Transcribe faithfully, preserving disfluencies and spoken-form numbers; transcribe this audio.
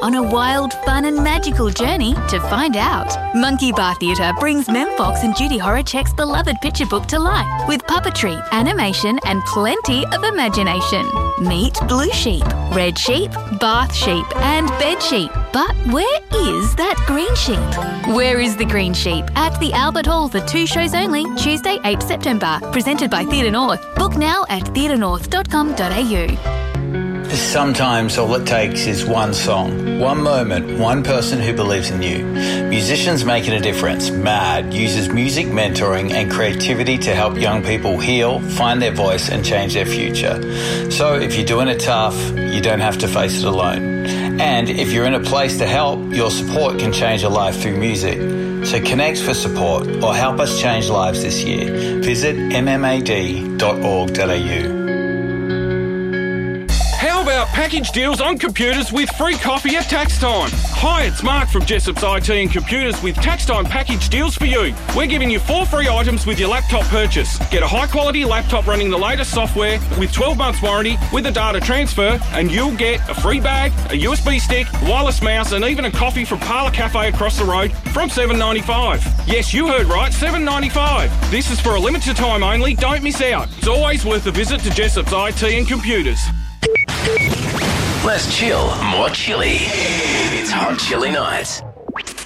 on a wild, fun and magical journey to find out. Monkey Bar Theatre brings Mem Fox and Judy Horacek's beloved picture book to life with puppetry, animation and plenty of imagination. Meet Blue Sheep, Red Sheep, Bath Sheep and Bed Sheep. But where is that green sheep? Where is the green sheep? At the Albert Hall for two shows only, Tuesday, eighth September. Presented by Theatre North. Book now at theatre north dot com dot a u. Sometimes all it takes is one song, one moment, one person who believes in you. Musicians Making a Difference, MAD, uses music mentoring and creativity to help young people heal, find their voice and change their future. So if you're doing it tough, you don't have to face it alone. And if you're in a place to help, your support can change a life through music. So connect for support or help us change lives this year. Visit m m a d dot org dot a u. How about package deals on computers with free coffee at tax time? Hi, it's Mark from Jessop's I T and Computers with tax time package deals for you. We're giving you four free items with your laptop purchase. Get a high quality laptop running the latest software with twelve months warranty with a data transfer, and you'll get a free bag, a U S B stick, wireless mouse and even a coffee from Parlour Cafe across the road from seven dollars ninety-five. Yes, you heard right, seven dollars ninety-five. This is for a limited time only, don't miss out. It's always worth a visit to Jessop's I T and Computers. Less chill, more chilly. It's Hot Chili Night.